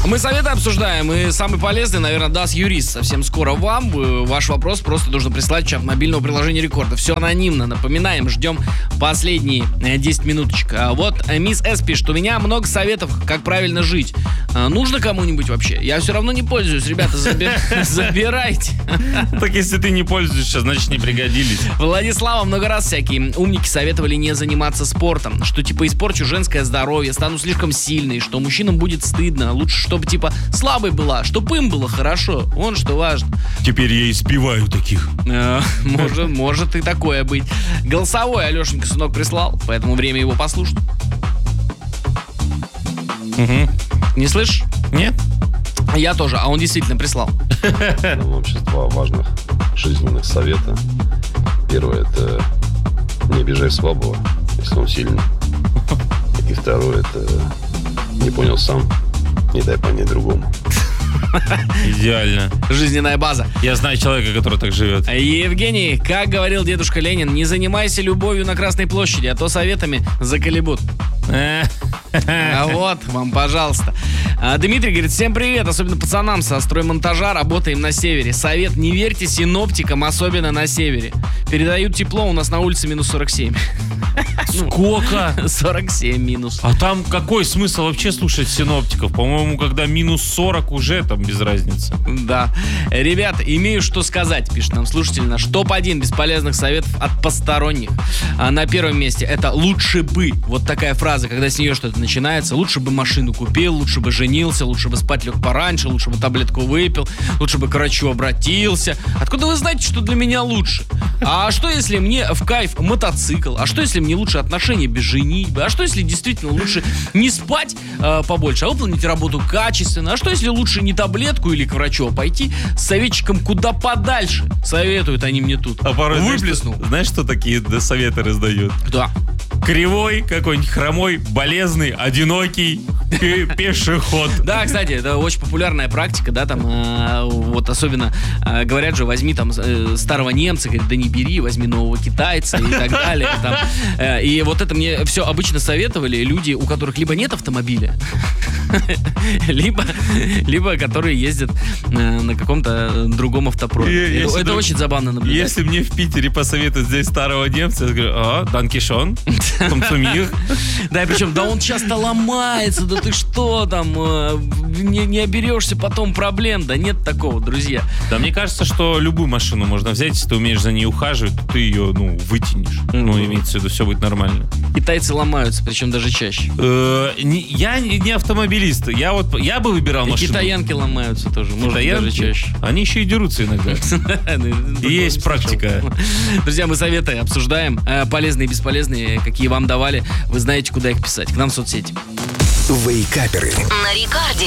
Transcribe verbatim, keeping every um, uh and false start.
Мы советы обсуждаем, и самый полезный, наверное, даст юрист совсем скоро вам. Ваш вопрос просто нужно прислать в чат мобильного приложения Рекорда. Все анонимно. Напоминаем, ждем последние десять минуточек. А вот мисс С пишет: у меня много советов, как правильно жить. А, нужно кому-нибудь вообще? Я все равно не пользуюсь. Ребята, забирайте. Так если ты не пользуешься, значит не пригодились. Владислава много раз всякие умники советовали не заниматься спортом. Что типа испорчу женское здоровье, стану слишком сильной, что мужчинам будет стыдно. Лучше, чтобы типа слабой была, чтобы им было хорошо. Вон что важно. Теперь я избиваю таких. Может, может и такое быть. Голосовой Алешенька, сынок, прислал, поэтому время его послушать. Угу. Не слышишь? Нет. Я тоже, а он действительно прислал. Вообще два важных жизненных совета. Первое — это не обижай слабого, если он сильный. И второе — это не понял сам, не дай понять другому. Идеально. Жизненная база. Я знаю человека, который так живет. Евгений, как говорил дедушка Ленин, не занимайся любовью на Красной площади, а то советами заколебут. А вот, вам, пожалуйста. А, Дмитрий говорит: всем привет, особенно пацанам со строймонтажа, работаем на севере. Совет: не верьте синоптикам, особенно на севере. Передают тепло, у нас на улице минус сорок семь. Сколько? сорок семь минус. А там какой смысл вообще слушать синоптиков? По-моему, когда минус сорок, уже там без разницы. Да. Ребята, имею что сказать, пишет нам слушатель наш. топ один бесполезных советов от посторонних. А на первом месте это лучше бы. Вот такая фраза, когда с нее что-то начинается. Лучше бы машину купил, лучше бы женился, лучше бы спать лег пораньше, лучше бы таблетку выпил, лучше бы к врачу обратился. Откуда вы знаете, что для меня лучше? А что, если мне в кайф мотоцикл? А что, если мне лучше отношения без женитьбы? А что, если действительно лучше не спать э, побольше, а выполнить работу качественно? А что, если лучше не таблетку или к врачу, а пойти с советчиком куда подальше? Советуют они мне тут. А порой выплеснул. Знаешь, что, знаешь, что такие да, советы раздают? Да. Кривой, какой-нибудь хромой, болезный, одинокий пешеход. Да, кстати, это очень популярная практика, да, там, э, вот особенно э, говорят же, возьми там э, старого немца, говорит, да не бери, возьми нового китайца и так далее. Там. Э, и вот это мне все обычно советовали люди, у которых либо нет автомобиля, либо, либо которые ездят э, на каком-то другом автопроме. Это, это очень забавно наблюдать. Если мне в Питере посоветуют здесь старого немца, я говорю: а, данкишон, тумцумих. Да, и причем, да он часто ломается, да ты что там, э, не, не оберешься потом проблем. Да нет такого, друзья. Да мне кажется, что любую машину можно взять, если ты умеешь за ней ухаживать, то ты ее, ну, вытянешь. Mm-hmm. Ну, имеется в виду, все будет нормально. Китайцы ломаются, причем даже чаще. Э, не, я не автомобилист. Я вот, я бы выбирал и машину. Китаянки ломаются тоже, может, даже чаще. Они еще и дерутся иногда. Есть практика. Друзья, мы советы обсуждаем, полезные и бесполезные, какие вам давали. Вы знаете, куда их писать. К нам в соцсети. Вейкаперы. На Рекорде.